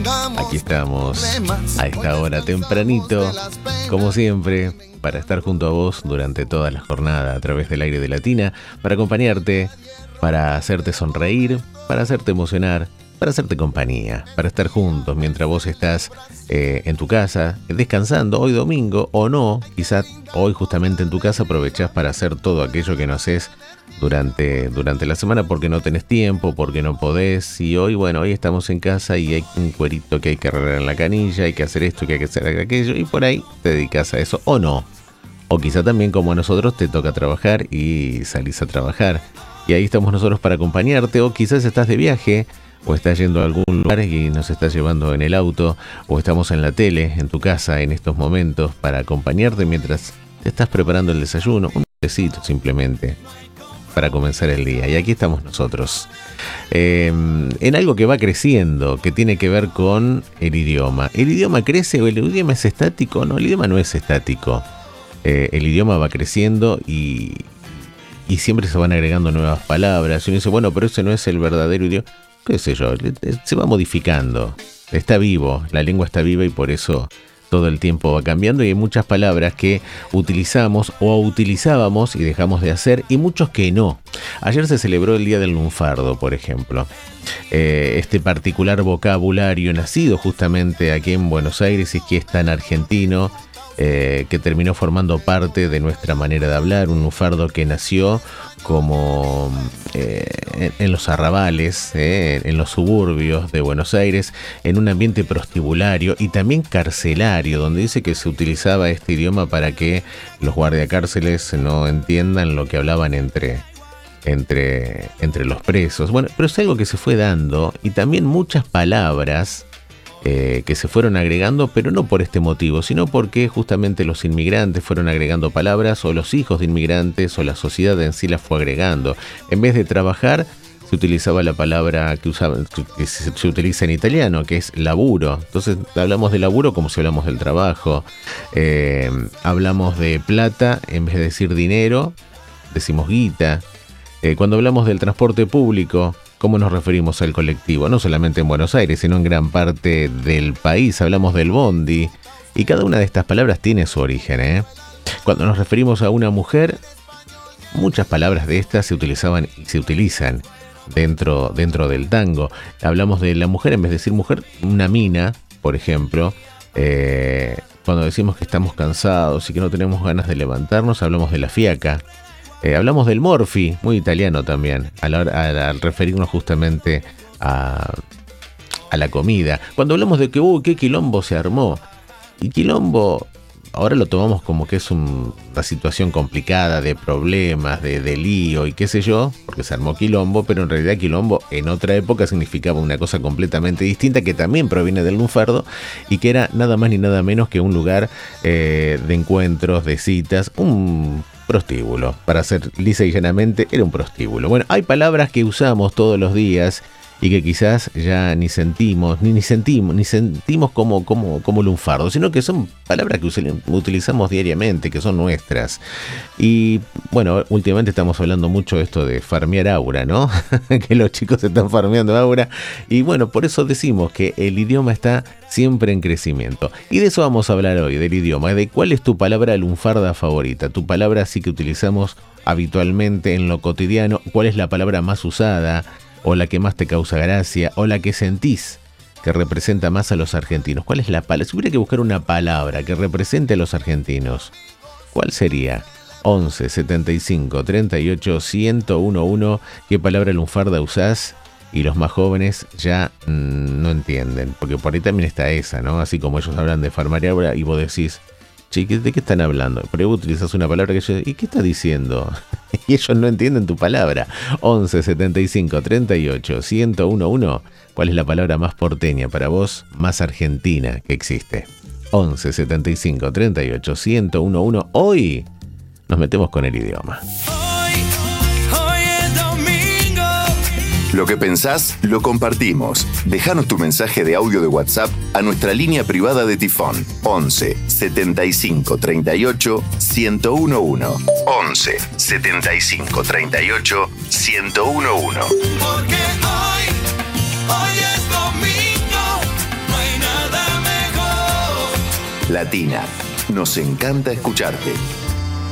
Aquí estamos a esta hora tempranito, como siempre, para estar junto a vos durante toda la jornada a través del aire de Latina, para acompañarte, para hacerte sonreír, para hacerte emocionar, para hacerte compañía, para estar juntos mientras vos estás en tu casa, descansando, hoy domingo o no, quizás hoy justamente en tu casa aprovechás para hacer todo aquello que no haces durante la semana porque no tenés tiempo, porque no podés, y hoy estamos en casa y hay un cuerito que hay que arreglar en la canilla, hay que hacer esto, que hay que hacer aquello, y por ahí te dedicas a eso, o no, o quizá también como a nosotros te toca trabajar y salís a trabajar, y ahí estamos nosotros para acompañarte, o quizás estás de viaje, o estás yendo a algún lugar y nos estás llevando en el auto, o estamos en la tele, en tu casa en estos momentos, para acompañarte mientras te estás preparando el desayuno, un besito simplemente, para comenzar el día. Y aquí estamos nosotros, en algo que va creciendo, que tiene que ver con el idioma. ¿El idioma crece o el idioma es estático? No, el idioma no es estático. El idioma va creciendo y siempre se van agregando nuevas palabras. Y uno dice, bueno, pero ese no es el verdadero idioma. Qué sé yo, se va modificando. Está vivo, la lengua está viva y por eso todo el tiempo va cambiando, y hay muchas palabras que utilizamos o utilizábamos y dejamos de hacer, y muchos que no. Ayer se celebró el Día del Lunfardo, por ejemplo. Este particular vocabulario nacido justamente aquí en Buenos Aires y que es tan argentino, que terminó formando parte de nuestra manera de hablar, un lunfardo que nació como en los arrabales, en los suburbios de Buenos Aires, en un ambiente prostibulario y también carcelario, donde dice que se utilizaba este idioma para que los guardiacárceles no entiendan lo que hablaban entre los presos. Bueno, pero es algo que se fue dando, y también muchas palabras que se fueron agregando, pero no por este motivo, sino porque justamente los inmigrantes fueron agregando palabras, o los hijos de inmigrantes, o la sociedad en sí las fue agregando. En vez de trabajar, se utilizaba la palabra que se utiliza en italiano, que es laburo. Entonces hablamos de laburo como si hablamos del trabajo. Hablamos de plata, en vez de decir dinero, decimos guita. Cuando hablamos del transporte público, ¿cómo nos referimos al colectivo? No solamente en Buenos Aires, sino en gran parte del país. Hablamos del bondi, y cada una de estas palabras tiene su origen, Cuando nos referimos a una mujer, muchas palabras de estas se utilizaban y se utilizan dentro del tango. Hablamos de la mujer, en vez de decir mujer, una mina, por ejemplo. Cuando decimos que estamos cansados y que no tenemos ganas de levantarnos, hablamos de la fiaca. Hablamos del morfi, muy italiano también, al referirnos justamente a la comida. Cuando hablamos de que, qué quilombo se armó. Y quilombo, ahora lo tomamos como que es una situación complicada, de problemas, de lío y qué sé yo, porque se armó quilombo, pero en realidad quilombo en otra época significaba una cosa completamente distinta, que también proviene del lunfardo, y que era nada más ni nada menos que un lugar de encuentros, de citas, un prostíbulo. Para ser lisa y llanamente, era un prostíbulo. Bueno, hay palabras que usamos todos los días y que quizás ya ni sentimos como lunfardo, sino que son palabras que utilizamos diariamente, que son nuestras. Y bueno, últimamente estamos hablando mucho de esto de farmear aura, ¿no? Que los chicos están farmeando aura, y bueno, por eso decimos que el idioma está siempre en crecimiento. Y de eso vamos a hablar hoy, del idioma, de cuál es tu palabra lunfarda favorita, tu palabra así que utilizamos habitualmente en lo cotidiano, cuál es la palabra más usada, o la que más te causa gracia, o la que sentís que representa más a los argentinos. ¿Cuál es la palabra? Si hubiera que buscar una palabra que represente a los argentinos, ¿cuál sería? 11 75 38 1011. ¿Qué palabra lunfarda usás? Y los más jóvenes ya no entienden, porque por ahí también está esa, ¿no? Así como ellos hablan de farmar aura y vos decís, che, ¿de qué están hablando? Por ahí vos utilizás una palabra que ellos, ¿y qué está diciendo? Y ellos no entienden tu palabra. 11 75 38 1011. ¿Cuál es la palabra más porteña para vos, más argentina que existe? 11 75 38 1011. Hoy nos metemos con el idioma. Lo que pensás, lo compartimos. Déjanos tu mensaje de audio de WhatsApp a nuestra línea privada de Tifón. 11 75 38 1011. 11 75 38 1011. Porque hoy es domingo, no hay Latina. Nos encanta escucharte.